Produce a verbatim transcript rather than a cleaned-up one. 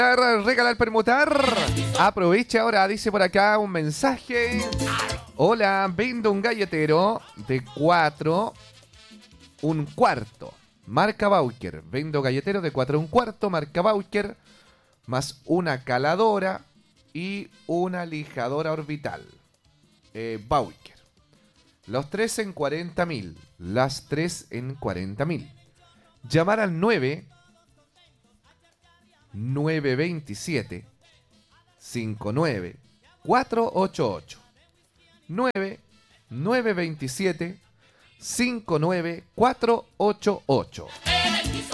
Regalar, permutar. Aproveche ahora, dice por acá un mensaje. Hola, vendo un galletero de cuatro, un cuarto, marca Bauker. Vendo galletero de cuatro, un cuarto, marca Bauker, más una caladora y una lijadora orbital. Eh, Bauker. Los tres en cuarenta mil. Las tres en cuarenta mil. Llamar al nueve nueve veintisiete cincuenta y nueve cuatrocientos ochenta y ocho. nueve nueve veintisiete cincuenta y nueve cuatrocientos ochenta y ocho.